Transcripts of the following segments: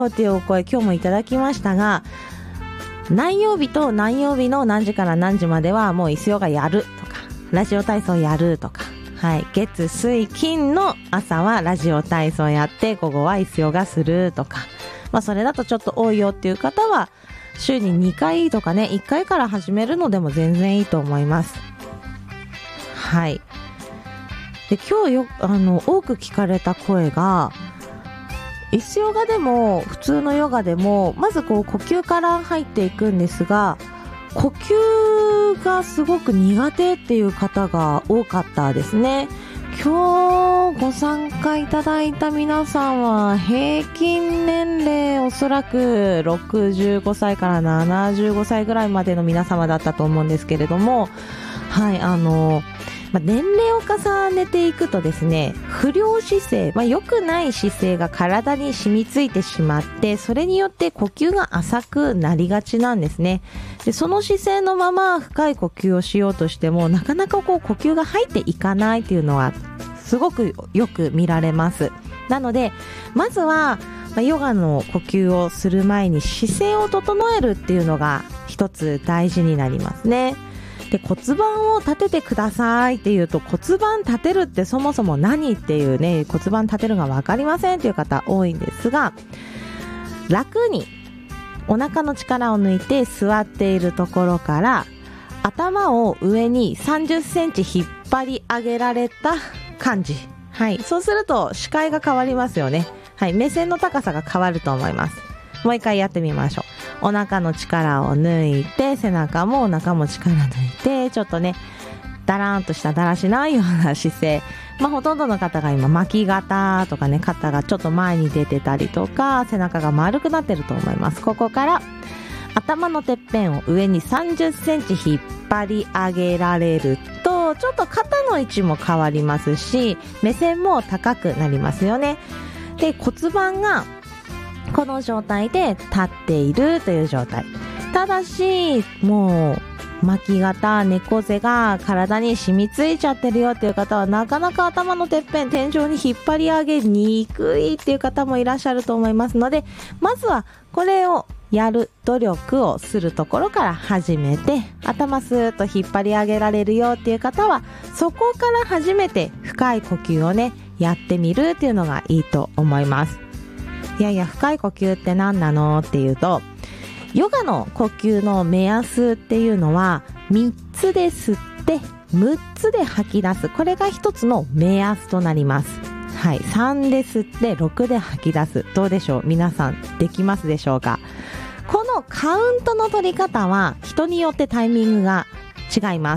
っていうお声今日もいただきましたが、何曜日と何曜日の何時から何時まではもう椅子ヨガやるとか、ラジオ体操やるとか、はい、月水金の朝はラジオ体操やって午後は椅子ヨガするとか、それだとちょっと多いよっていう方は週に2回とかね、1回から始めるのでも全然いいと思います。はい。で、今日多く聞かれた声が、椅子ヨガでも普通のヨガでもまず呼吸から入っていくんですが、呼吸がすごく苦手っていう方が多かったですね。今日ご参加いただいた皆さんは平均年齢おそらく65歳から75歳ぐらいまでの皆様だったと思うんですけれども、はい、年齢を重ねていくとですね、不良姿勢、良くない姿勢が体に染みついてしまって、それによって呼吸が浅くなりがちなんですね。で、その姿勢のまま深い呼吸をしようとしても、なかなか呼吸が入っていかないっていうのはすごくよく見られます。なので、まずはヨガの呼吸をする前に姿勢を整えるっていうのが一つ大事になりますね。で、骨盤を立ててくださいっていうと、骨盤立てるってそもそも何っていうね、骨盤立てるが分かりませんっていう方多いんですが、楽にお腹の力を抜いて座っているところから頭を上に30センチ引っ張り上げられた感じ。はい。そうすると視界が変わりますよね。はい。目線の高さが変わると思います。もう一回やってみましょう。お腹の力を抜いて、背中もお腹も力抜いて、ちょっとね、だらーんとしただらしないような姿勢。ほとんどの方が今巻き肩とかね、肩がちょっと前に出てたりとか、背中が丸くなってると思います。ここから頭のてっぺんを上に30センチ引っ張り上げられると、ちょっと肩の位置も変わりますし、目線も高くなりますよね。で、骨盤がこの状態で立っているという状態。ただし、もう巻き肩、猫背が体に染みついちゃってるよっていう方は、なかなか頭のてっぺん、天井に引っ張り上げにくいっていう方もいらっしゃると思いますので、まずはこれをやる努力をするところから始めて、頭スーッと引っ張り上げられるよっていう方は、そこから初めて深い呼吸をね、やってみるっていうのがいいと思います。いやいや、深い呼吸って何なのっていうと、ヨガの呼吸の目安っていうのは3つで吸って6つで吐き出す。これが一つの目安となります。はい、3で吸って6で吐き出す。どうでしょう、皆さんできますでしょうか。このカウントの取り方は人によってタイミングが違います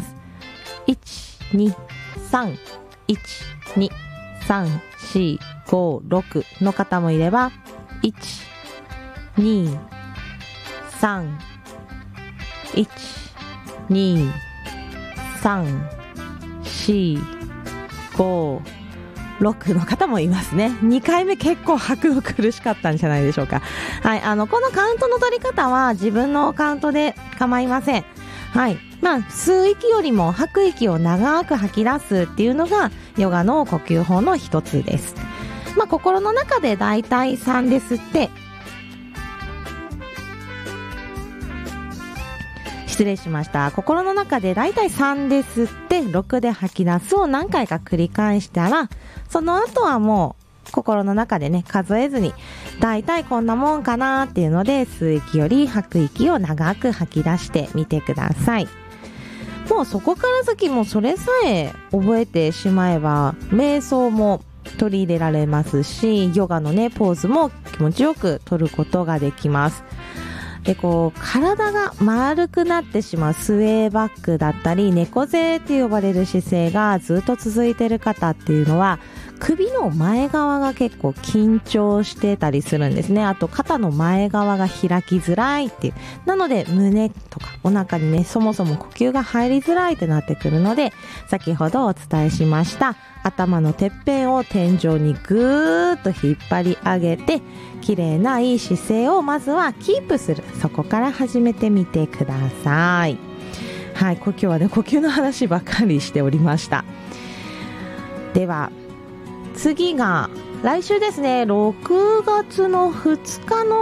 。1、2、3、1、2、3、4、5、6の方もいれば、1、2、3、1、2、3、4、5、6の方もいますね。2回目結構吐くの苦しかったんじゃないでしょうか。はい、このカウントの取り方は自分のカウントで構いません。はい。吸う息よりも吐く息を長く吐き出すっていうのがヨガの呼吸法の一つです。心の中でだいたい3で吸って、失礼しました。心の中でだいたい3で吸って6で吐き出すを何回か繰り返したら、その後はもう心の中でね、数えずにだいたいこんなもんかなっていうので、吸う息より吐く息を長く吐き出してみてください。もうそこから先もそれさえ覚えてしまえば、瞑想も取り入れられますし、ヨガのねポーズも気持ちよく取ることができます。で、体が丸くなってしまうスウェーバックだったり猫背って呼ばれる姿勢がずっと続いている方っていうのは、首の前側が結構緊張してたりするんですね。あと肩の前側が開きづらいっていう。なので胸とかお腹にね、そもそも呼吸が入りづらいってなってくるので、先ほどお伝えしました頭のてっぺんを天井にぐーっと引っ張り上げて、綺麗ないい姿勢をまずはキープする。そこから始めてみてください。はい、今日はね、呼吸の話ばっかりしておりました。では次が来週ですね、6月の2日の